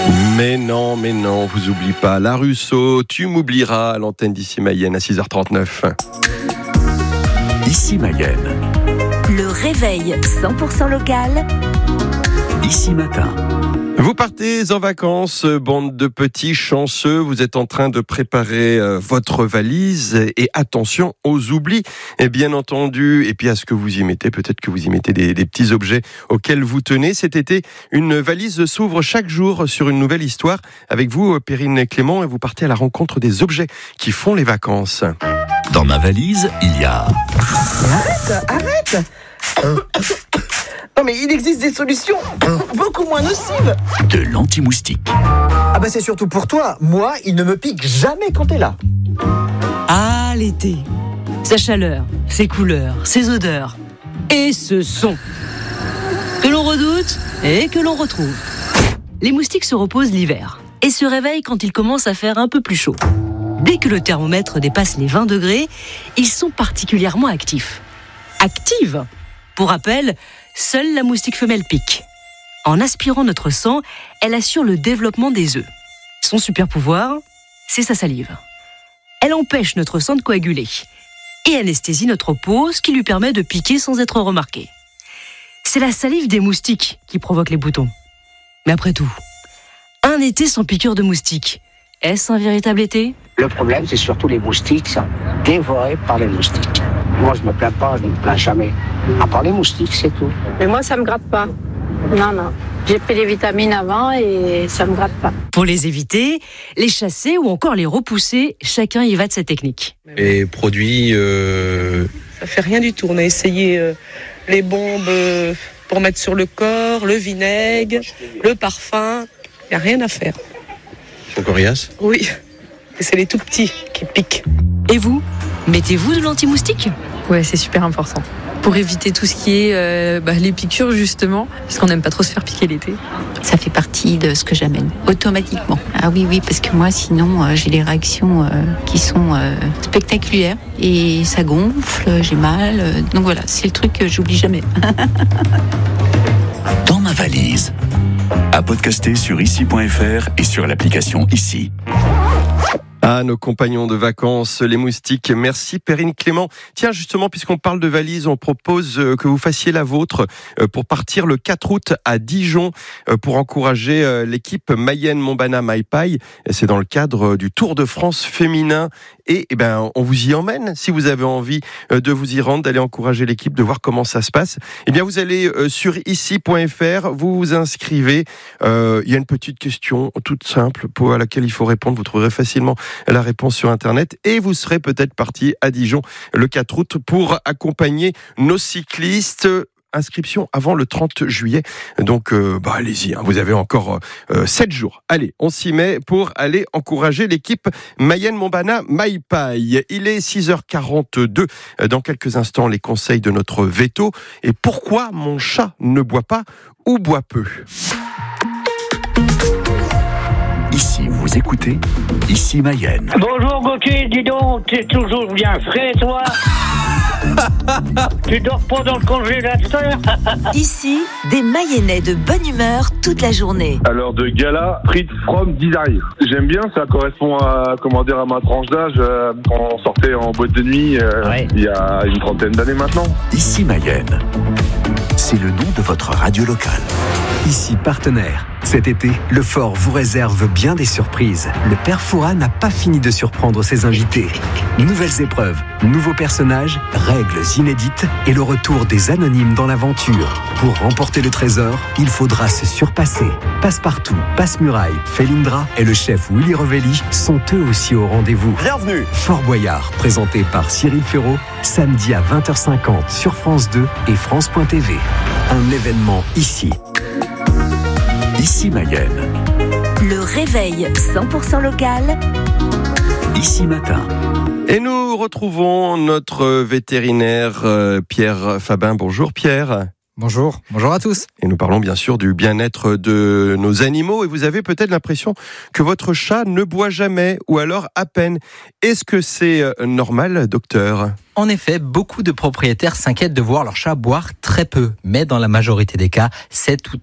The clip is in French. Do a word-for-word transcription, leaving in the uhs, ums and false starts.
Mais non, mais non, vous oubliez pas. La Russo, tu m'oublieras à l'antenne d'Ici Mayenne à six heures trente-neuf. Ici Mayenne. Le réveil cent pour cent local. Ici Matin. Vous partez en vacances, bande de petits chanceux, vous êtes en train de préparer euh, votre valise et attention aux oublis, et bien entendu, et puis à ce que vous y mettez, peut-être que vous y mettez des, des petits objets auxquels vous tenez. Cet été, une valise s'ouvre chaque jour sur une nouvelle histoire. Avec vous, Perrine Clément, et vous partez à la rencontre des objets qui font les vacances. Dans ma valise, il y a... Arrête, arrête. Non mais il existe des solutions beaucoup moins nocives. De l'anti-moustique. Ah bah c'est surtout pour toi. Moi, il ne me pique jamais quand t'es là. Ah, l'été. Sa chaleur, ses couleurs, ses odeurs et ce son que l'on redoute et que l'on retrouve. Les moustiques se reposent l'hiver et se réveillent quand il commence à faire un peu plus chaud. Dès que le thermomètre dépasse les vingt degrés, ils sont particulièrement actifs. Active. Pour rappel, seule la moustique femelle pique. En aspirant notre sang, elle assure le développement des œufs. Son super pouvoir, c'est sa salive. Elle empêche notre sang de coaguler et anesthésie notre peau, ce qui lui permet de piquer sans être remarqué. C'est la salive des moustiques qui provoque les boutons. Mais après tout, un été sans piqûre de moustiques, est-ce un véritable été ? Le problème, c'est surtout les moustiques, qui sont dévorés par les moustiques. Moi, je me plains pas, je ne me plains jamais. À part les moustiques, c'est tout. Mais moi, ça me gratte pas. Non, non. J'ai pris les vitamines avant et ça me gratte pas. Pour les éviter, les chasser ou encore les repousser, chacun y va de sa technique. Les produits... Euh... Ça fait rien du tout. On a essayé euh, les bombes euh, pour mettre sur le corps, le vinaigre, le parfum. Il n'y a rien à faire. Sont coriaces ? Oui. Et c'est les tout petits qui piquent. Et vous ? Mettez-vous de l'anti-moustique ? Ouais, c'est super important. Pour éviter tout ce qui est euh, bah, les piqûres, justement, parce qu'on n'aime pas trop se faire piquer l'été. Ça fait partie de ce que j'amène, automatiquement. Ah oui, oui, parce que moi, sinon, euh, j'ai des réactions euh, qui sont euh, spectaculaires. Et ça gonfle, j'ai mal. Euh, donc voilà, c'est le truc que j'oublie jamais. Dans ma valise. À podcaster sur ici point f r et sur l'application Ici. Ah, nos compagnons de vacances, les moustiques. Merci Perrine Clément. Tiens, justement, puisqu'on parle de valises, on propose que vous fassiez la vôtre pour partir le quatre août à Dijon pour encourager l'équipe Mayenne-Montbana Maipaille. C'est dans le cadre du Tour de France féminin. Et, eh ben, on vous y emmène. Si vous avez envie de vous y rendre, d'aller encourager l'équipe, de voir comment ça se passe, eh bien, vous allez sur ici point f r, vous vous inscrivez. Euh, il y a une petite question toute simple pour, à laquelle il faut répondre. Vous trouverez facilement la réponse sur Internet et vous serez peut-être parti à Dijon le quatre août pour accompagner nos cyclistes. Inscription avant le trente juillet. Donc, euh, bah, allez-y, hein, vous avez encore euh, sept jours. Allez, on s'y met pour aller encourager l'équipe Mayenne-Montbana Maipaille. Il est six heures quarante-deux. Dans quelques instants, les conseils de notre veto. Et pourquoi mon chat ne boit pas ou boit peu ? Ici, vous écoutez Ici Mayenne. Bonjour Gauthier, dis donc, t'es toujours bien frais, toi. Tu dors pas dans le congélateur. Ici, des Mayennais de bonne humeur toute la journée. Alors de gala, Fritz from Desire. J'aime bien, ça correspond à, comment dire, à ma tranche d'âge. Euh, quand on sortait en boîte de nuit, euh, ouais. Il y a une trentaine d'années maintenant. Ici Mayenne, c'est le nom de votre radio locale. Ici partenaire. Cet été, le Fort vous réserve bien des surprises. Le Père Fouras n'a pas fini de surprendre ses invités. Nouvelles épreuves, nouveaux personnages, règles inédites et le retour des anonymes dans l'aventure. Pour remporter le trésor, il faudra se surpasser. Passepartout, Passe-Muraille, Felindra et le chef Willy Revelli sont eux aussi au rendez-vous. Bienvenue. Fort Boyard, présenté par Cyril Ferraud, samedi à vingt heures cinquante sur France deux et France point t v. Un événement ici. Ici Mayenne. Le réveil cent pour cent local. Ici Matin. Et nous retrouvons notre vétérinaire euh, Pierre Fabin. Bonjour Pierre. Bonjour, bonjour à tous. Et nous parlons bien sûr du bien-être de nos animaux. Et vous avez peut-être l'impression que votre chat ne boit jamais ou alors à peine. Est-ce que c'est normal, docteur ? En effet, beaucoup de propriétaires s'inquiètent de voir leur chat boire très peu. Mais dans la majorité des cas, c'est tout